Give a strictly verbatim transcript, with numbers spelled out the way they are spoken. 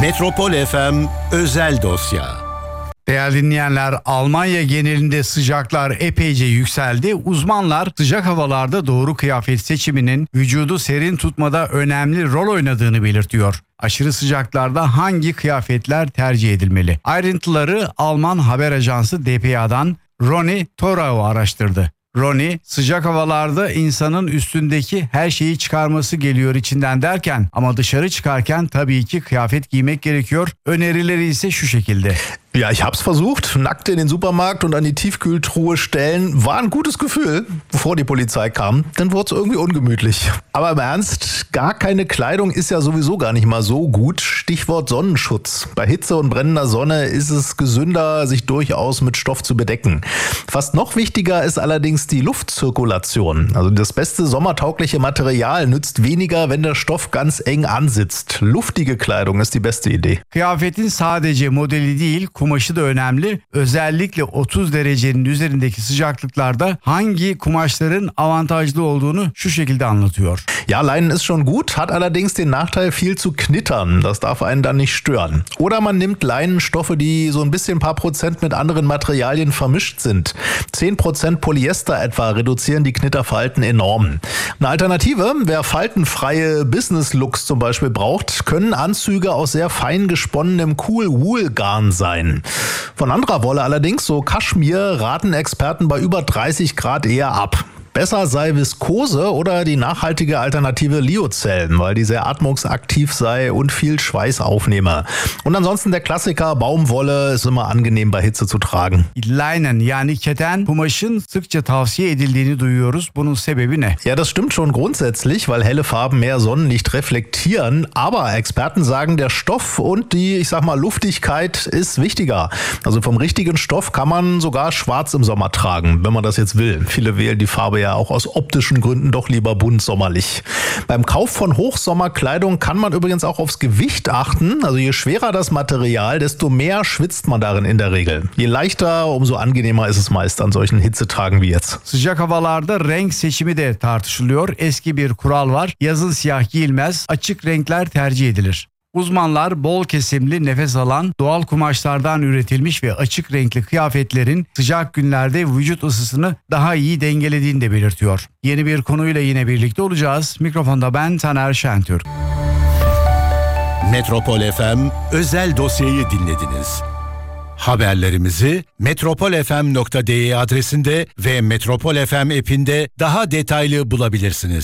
Metropol F M özel dosya. Değerli dinleyenler, Almanya genelinde sıcaklar epeyce yükseldi. Uzmanlar sıcak havalarda doğru kıyafet seçiminin vücudu serin tutmada önemli rol oynadığını belirtiyor. Aşırı sıcaklarda hangi kıyafetler tercih edilmeli? Ayrıntıları Alman haber ajansı D P A'dan Ronny Thorau araştırdı. Ronny, sıcak havalarda insanın üstündeki her şeyi çıkarması geliyor içinden derken ama dışarı çıkarken tabii ki kıyafet giymek gerekiyor. Önerileri ise şu şekilde. Ja, ich hab's versucht. Nackt in den Supermarkt und an die Tiefkühltruhe stellen war ein gutes Gefühl, bevor die Polizei kam. Dann wurde es irgendwie ungemütlich. Aber im Ernst, gar keine Kleidung ist ja sowieso gar nicht mal so gut. Stichwort Sonnenschutz. Bei Hitze und brennender Sonne ist es gesünder, sich durchaus mit Stoff zu bedecken. Fast noch wichtiger ist allerdings die Luftzirkulation. Also das beste sommertaugliche Material nützt weniger, wenn der Stoff ganz eng ansitzt. Luftige Kleidung ist die beste Idee. Kıyafetin sadece modeli değil, kumaşı da önemli. Özellikle otuz derecenin üzerindeki sıcaklıklarda hangi kumaşların avantajlı olduğunu şu şekilde anlatıyor. Ja, Leinen ist schon gut, hat allerdings den Nachteil, viel zu knittern. Das darf einen dann nicht stören. Oder man nimmt Leinenstoffe, die so ein bisschen paar Prozent mit anderen Materialien vermischt sind. zehn Prozent Polyester etwa reduzieren die Knitterfalten enorm. Eine Alternative, wer faltenfreie Business-Looks zum Beispiel braucht, können Anzüge aus sehr fein gesponnenem Cool-Wool-Garn sein. Von anderer Wolle allerdings, so Kaschmir, raten Experten bei über dreißig Grad eher ab. Besser sei Viskose oder die nachhaltige Alternative Lyocell, weil die sehr atmungsaktiv sei und viel Schweiß aufnehme. Und ansonsten der Klassiker Baumwolle ist immer angenehm bei Hitze zu tragen. Leinen yani keten kumaşın sıkça tavsiye edildiğini duyuyoruz. Bunun sebebi ne? Ja, das stimmt schon grundsätzlich, weil helle Farben mehr Sonnenlicht reflektieren. Aber Experten sagen, der Stoff und die, ich sag mal, Luftigkeit ist wichtiger. Also vom richtigen Stoff kann man sogar schwarz im Sommer tragen, wenn man das jetzt will. Viele wählen die Farbe ja auch aus optischen Gründen doch lieber bunt sommerlich. Beim Kauf von Hochsommerkleidung kann man übrigens auch aufs Gewicht achten. Also je schwerer das Material, desto mehr schwitzt man darin in der Regel. Je leichter, umso angenehmer ist es meist an solchen Hitzetagen wie jetzt. Sıcak havalarda renk seçimi de tartışılıyor. Eski bir kural var. Yazın siyah giyilmez, açık renkler tercih edilir. Uzmanlar bol kesimli, nefes alan, doğal kumaşlardan üretilmiş ve açık renkli kıyafetlerin sıcak günlerde vücut ısısını daha iyi dengelediğini de belirtiyor. Yeni bir konuyla yine birlikte olacağız. Mikrofonda ben Taner Şentürk. Metropol F M özel dosyayı dinlediniz. Haberlerimizi metropol f m nokta d e adresinde ve Metropol F M app'inde daha detaylı bulabilirsiniz.